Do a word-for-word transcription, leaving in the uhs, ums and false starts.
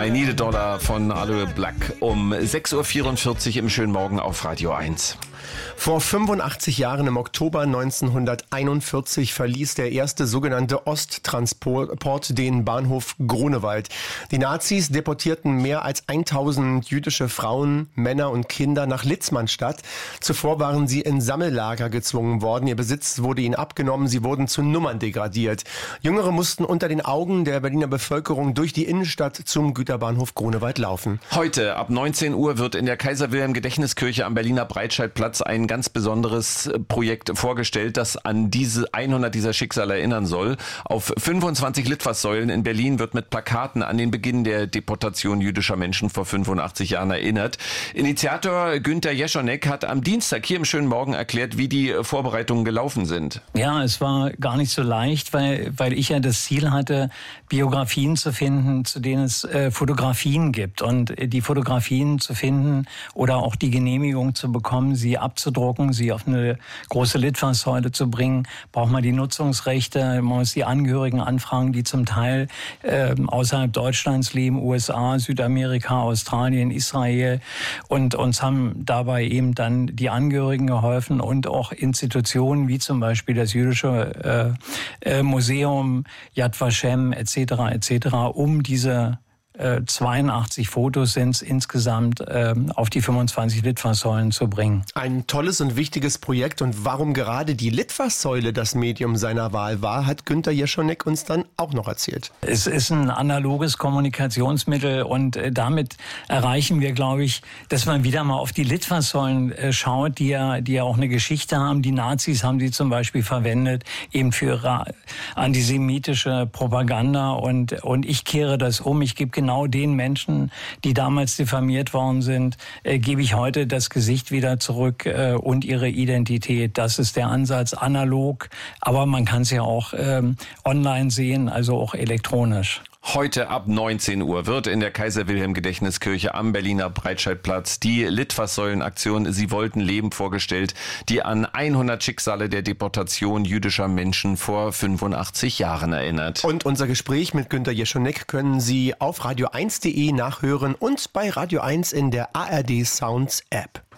I Need a Dollar von Aloe Black um sechs Uhr vierundvierzig im schönen Morgen auf Radio eins. Vor fünfundachtzig Jahren im Oktober neunzehnhunderteinundvierzig verließ der erste sogenannte Osttransport den Bahnhof Grunewald. Die Nazis deportierten mehr als tausend jüdische Frauen, Männer und Kinder nach Litzmannstadt. Zuvor waren sie in Sammellager gezwungen worden. Ihr Besitz wurde ihnen abgenommen. Sie wurden zu Nummern degradiert. Jüngere mussten unter den Augen der Berliner Bevölkerung durch die Innenstadt zum Güterbahnhof Grunewald laufen. Heute ab neunzehn Uhr wird in der Kaiser-Wilhelm-Gedächtniskirche am Berliner Breitscheidplatz ein ganz besonderes Projekt vorgestellt, das an diese hundert dieser Schicksale erinnern soll. Auf fünfundzwanzig Litfaßsäulen in Berlin wird mit Plakaten an den Beginn der Deportation jüdischer Menschen vor fünfundachtzig Jahren erinnert. Initiator Günter Jeschonek hat am Dienstag hier im schönen Morgen erklärt, wie die Vorbereitungen gelaufen sind. Ja, es war gar nicht so leicht, weil, weil ich ja das Ziel hatte, Biografien zu finden, zu denen es äh, Fotografien gibt. Und die Fotografien zu finden oder auch die Genehmigung zu bekommen, sie abzudrucken, sie auf eine große Litfaßsäule zu bringen, braucht man die Nutzungsrechte, man muss die Angehörigen anfragen, die zum Teil äh, außerhalb Deutschlands leben, U S A, Südamerika, Australien, Israel, und uns haben dabei eben dann die Angehörigen geholfen und auch Institutionen wie zum Beispiel das jüdische äh, äh, Museum, Yad Vashem et cetera et cetera, um diese Äh, zweiundachtzig Fotos sind es insgesamt äh, auf die fünfundzwanzig Litfaßsäulen zu bringen. Ein tolles und wichtiges Projekt, und warum gerade die Litfaßsäule das Medium seiner Wahl war, hat Günter Jeschonek uns dann auch noch erzählt. Es ist ein analoges Kommunikationsmittel und äh, damit erreichen wir, glaube ich, dass man wieder mal auf die Litfaßsäulen äh, schaut, die ja, die ja auch eine Geschichte haben. Die Nazis haben sie zum Beispiel verwendet, eben für ihre antisemitische Propaganda, und, und ich kehre das um. Ich gebe genau den Menschen, die damals diffamiert worden sind, äh, gebe ich heute das Gesicht wieder zurück äh, und ihre Identität. Das ist der Ansatz, analog, aber man kann es ja auch ähm, online sehen, also auch elektronisch. Heute ab neunzehn Uhr wird in der Kaiser-Wilhelm-Gedächtniskirche am Berliner Breitscheidplatz die Litfaßsäulen-Aktion Sie wollten leben vorgestellt, die an hundert Schicksale der Deportation jüdischer Menschen vor fünfundachtzig Jahren erinnert. Und unser Gespräch mit Günter Jeschonek können Sie auf radio eins punkt de nachhören und bei Radio eins in der A R D Sounds App.